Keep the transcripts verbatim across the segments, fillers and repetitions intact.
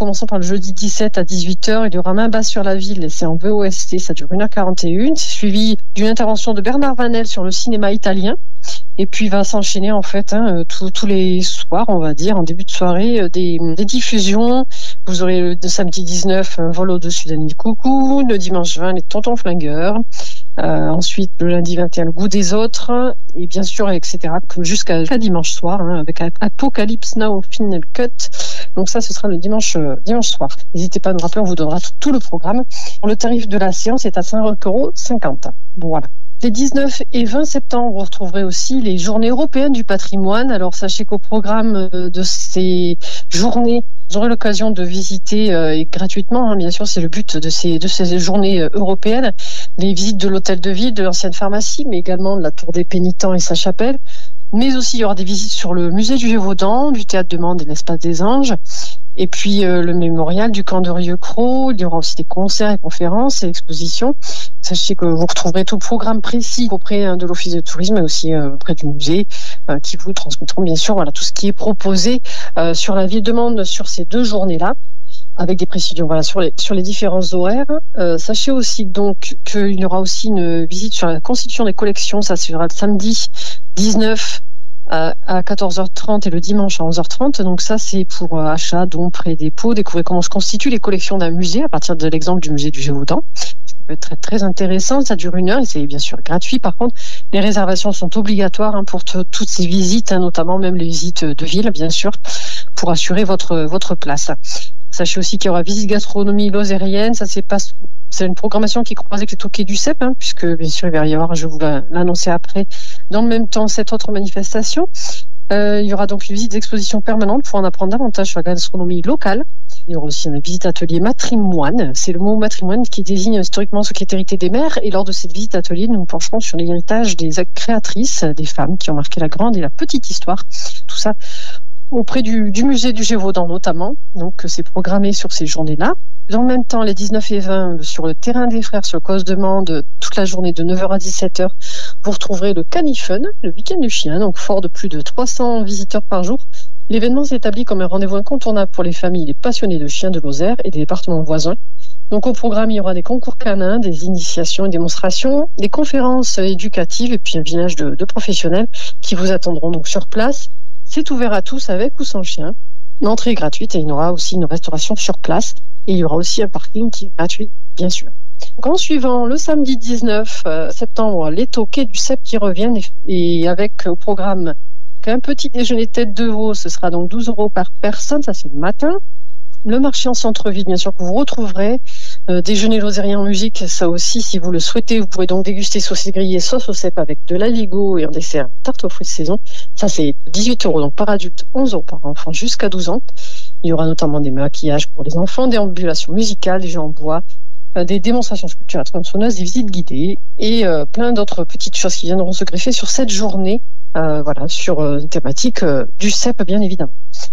commençant par le jeudi dix-sept à dix-huit heures, il y aura Main basse sur la ville, c'est en V O S T, ça dure une heure quarante et un, c'est suivi d'une intervention de Bernard Vanel sur le cinéma italien. Et puis va s'enchaîner en fait hein, tous tous les soirs, on va dire, en début de soirée, des, des diffusions. Vous aurez le samedi dix-neuf un vol au-dessus d'un nid de coucou, le dimanche vingt les Tontons Flingueurs, euh, ensuite le lundi vingt et un le goût des autres, et bien sûr et cetera jusqu'à, jusqu'à dimanche soir hein, avec Apocalypse Now Final Cut. Donc ça, ce sera le dimanche euh, dimanche soir. N'hésitez pas à nous rappeler, on vous donnera tout, tout le programme. Le tarif de la séance est à cinq euros cinquante. Voilà. Les dix-neuf et vingt septembre, vous retrouverez aussi les journées européennes du patrimoine. Alors, sachez qu'au programme de ces journées, vous aurez l'occasion de visiter euh, et gratuitement, hein, bien sûr, c'est le but de ces, de ces journées euh, européennes, les visites de l'hôtel de ville, de l'ancienne pharmacie, mais également de la tour des Pénitents et sa chapelle. Mais aussi, il y aura des visites sur le musée du Gévaudan, du théâtre de Mende et l'espace des Anges. Et puis euh, le mémorial du camp de Rieux-Cros. Il y aura aussi des concerts et conférences et expositions. Sachez que vous retrouverez tout le programme précis auprès hein, de l'Office de tourisme et aussi euh, auprès du musée euh, qui vous transmettront bien sûr voilà tout ce qui est proposé euh, sur la ville de Mende sur ces deux journées-là, avec des précisions voilà sur les sur les différents horaires. Euh, sachez aussi donc qu'il y aura aussi une visite sur la constitution des collections. Ça sera le samedi dix-neuf à quatorze heures trente et le dimanche à onze heures trente. Donc ça, c'est pour euh, achat, dons, prêts, dépôts, découvrir comment se constituent les collections d'un musée à partir de l'exemple du musée du Gévaudan. Ça peut être très, très intéressant. Ça dure une heure et c'est bien sûr gratuit. Par contre, les réservations sont obligatoires hein, pour t- toutes ces visites, hein, notamment même les visites de ville, bien sûr, pour assurer votre votre place. Sachez aussi qu'il y aura visite gastronomie lozérienne. Ça, c'est pas C'est une programmation qui croise avec les toquets du C E P, hein, puisque bien sûr il va y avoir, je vous l'annoncer après, dans le même temps cette autre manifestation. Euh, il y aura donc une visite d'exposition permanente pour en apprendre davantage sur la gastronomie locale. Il y aura aussi une visite atelier matrimoine. C'est le mot matrimoine qui désigne historiquement ce qui est hérité des mères. Et lors de cette visite atelier, nous nous pencherons sur l'héritage des créatrices, des femmes qui ont marqué la grande et la petite histoire. Tout ça auprès du, du musée du Gévaudan notamment. Donc c'est programmé sur ces journées-là. Dans le même temps, les dix-neuf et vingt, sur le terrain des frères, sur le Cause de Mende, toute la journée de neuf heures à dix-sept heures, vous retrouverez le Canifun, le week-end du chien, donc fort de plus de trois cents visiteurs par jour. L'événement s'établit comme un rendez-vous incontournable pour les familles, les passionnés de chiens de Lozère et des départements voisins. Donc au programme, il y aura des concours canins, des initiations et démonstrations, des conférences éducatives et puis un village de, de professionnels qui vous attendront donc sur place. C'est ouvert à tous avec ou sans chien. L'entrée est gratuite et il y aura aussi une restauration sur place. Et il y aura aussi un parking qui est gratuit, bien sûr. Donc, en suivant, le samedi dix-neuf septembre, les toquets du C E P qui reviennent et avec au programme qu'un petit déjeuner tête de veau, ce sera donc douze euros par personne, ça c'est le matin. Le marché en centre-ville, bien sûr, que vous retrouverez. Euh, déjeuner lozérien en musique, ça aussi, si vous le souhaitez, vous pourrez donc déguster saucisses grillées, sauce au cèpe avec de l'aligot et un dessert tarte aux fruits de saison. Ça, c'est dix-huit euros, donc par adulte, onze euros par enfant jusqu'à douze ans. Il y aura notamment des maquillages pour les enfants, des ambulations musicales, des jeux en bois, euh, des démonstrations sculptures à tronçonneuse, des visites guidées et euh, plein d'autres petites choses qui viendront se greffer sur cette journée, euh, voilà, sur euh, une thématique euh, du cèpe, bien évidemment.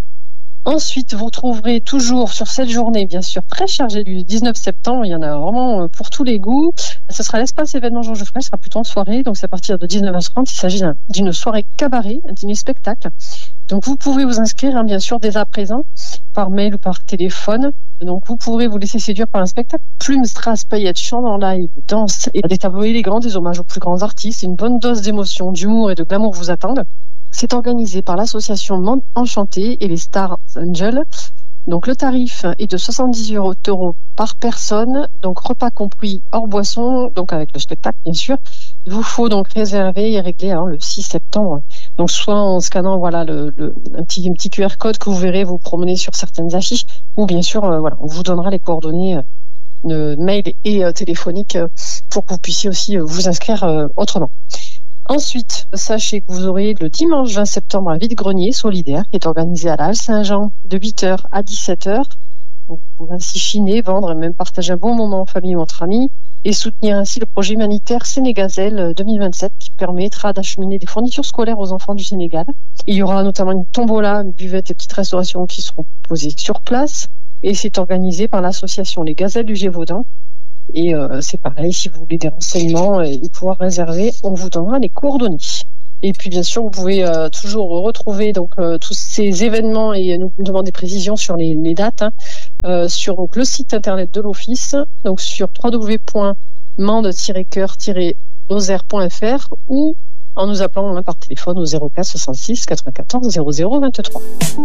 Ensuite, vous retrouverez toujours sur cette journée, bien sûr, très chargée du dix-neuf septembre. Il y en a vraiment pour tous les goûts. Ce sera l'espace événement Jean Geoffrey, ce sera plutôt en soirée. Donc, c'est à partir de dix-neuf heures trente. Il s'agit d'une soirée cabaret, un dîner spectacle. Donc, vous pouvez vous inscrire, hein, bien sûr, dès à présent, par mail ou par téléphone. Donc, vous pourrez vous laisser séduire par un spectacle. Plumes, strass, paillettes, chants en live, danse et des tableaux élégants, des hommages aux plus grands artistes. Une bonne dose d'émotion, d'humour et de glamour vous attendent. C'est organisé par l'association Monde Enchanté et les Stars Angels. Donc le tarif est de soixante-dix euros par personne, donc repas compris hors boisson, donc avec le spectacle bien sûr. Il vous faut donc réserver et régler hein, le six septembre. Donc soit en scannant voilà le, le un petit un petit Q R code que vous verrez vous promener sur certaines affiches, ou bien sûr euh, voilà on vous donnera les coordonnées euh, de mail et euh, téléphoniques euh, pour que vous puissiez aussi euh, vous inscrire euh, autrement. Ensuite, sachez que vous aurez le dimanche vingt septembre un vide-grenier solidaire qui est organisé à la Halle Saint-Jean de huit heures à dix-sept heures. Vous pouvez ainsi chiner, vendre et même partager un bon moment en famille ou entre amis et soutenir ainsi le projet humanitaire Sénégazel deux mille vingt-sept qui permettra d'acheminer des fournitures scolaires aux enfants du Sénégal. Il y aura notamment une tombola, une buvette et petites restaurations qui seront posées sur place et c'est organisé par l'association Les Gazelles du Gévaudan. Et euh, c'est pareil, si vous voulez des renseignements et pouvoir réserver, on vous donnera les coordonnées. Et puis bien sûr, vous pouvez euh, toujours retrouver donc euh, tous ces événements et nous demander des précisions sur les, les dates hein, euh, sur donc, le site internet de l'office, donc sur w w w point mende tiret cœur tiret lozère point f r ou en nous appelant hein, par téléphone au zéro quatre soixante-six quatre-vingt-quatorze zéro zéro vingt-trois.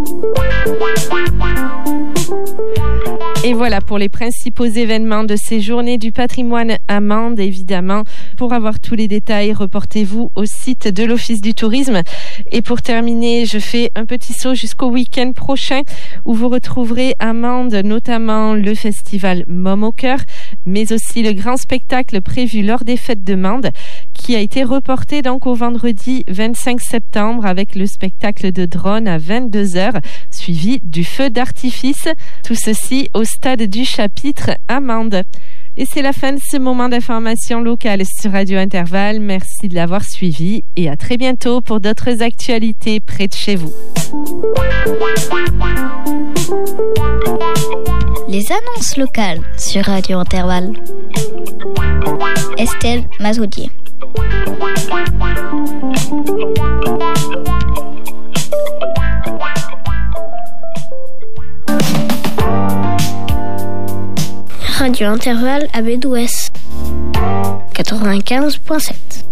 Et voilà pour les principaux événements de ces journées du patrimoine à Mende, évidemment. Pour avoir tous les détails, reportez-vous au site de l'Office du tourisme. Et pour terminer, je fais un petit saut jusqu'au week-end prochain où vous retrouverez à Mende notamment le festival Môme au cœur, mais aussi le grand spectacle prévu lors des fêtes de Mende qui a été reporté donc au vendredi vingt-cinq septembre avec le spectacle de drone à vingt-deux heures, suivi du feu d'artifice. Tout ceci au stade du Chapitre à Mende. Et c'est la fin de ce moment d'information locale sur Radio Intervalle. Merci de l'avoir suivi et à très bientôt pour d'autres actualités près de chez vous. Les annonces locales sur Radio Intervalle. Estelle Mazoudier. Radio Intervalle à Bédouès quatre-vingt-quinze point sept.